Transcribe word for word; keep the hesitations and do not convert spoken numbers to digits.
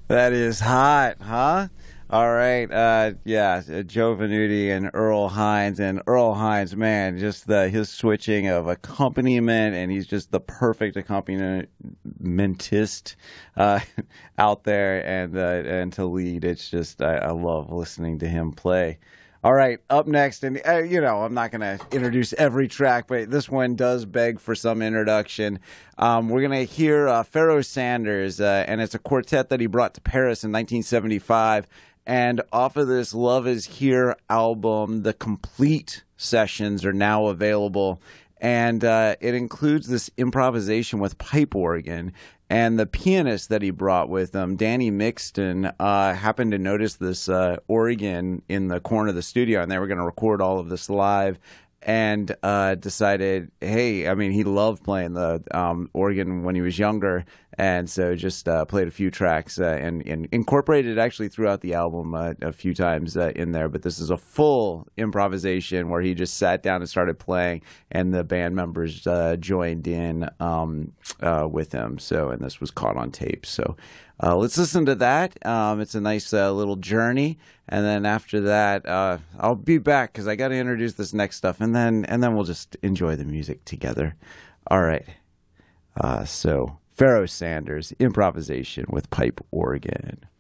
That is hot, huh? All right, uh, yeah, uh, Joe Venuti and Earl Hines, and Earl Hines, man, just the his switching of accompaniment, and he's just the perfect accompaniment uh, out there, and uh, and to lead, it's just I, I love listening to him play. All right, up next, and uh, you know, I'm not going to introduce every track, but this one does beg for some introduction. Um, we're going to hear uh, Pharoah Sanders, uh, and it's a quartet that he brought to Paris in nineteen seventy-five. And off of this Love Is Here album, the complete sessions are now available. And uh, it includes this improvisation with pipe organ. And the pianist that he brought with him, Danny Mixton, uh, happened to notice this uh, organ in the corner of the studio, and they were going to record all of this live. And uh, decided, hey, I mean, he loved playing the um, organ when he was younger, and so just uh, played a few tracks uh, and, and incorporated it actually throughout the album uh, a few times uh, in there. But this is a full improvisation where he just sat down and started playing, and the band members uh, joined in um, uh, with him. So, and this was caught on tape. So. Uh, let's listen to that. Um, it's a nice uh, little journey, and then after that, uh, I'll be back because I got to introduce this next stuff, and then and then we'll just enjoy the music together. All right. Uh, so Pharoah Sanders, improvisation with pipe organ.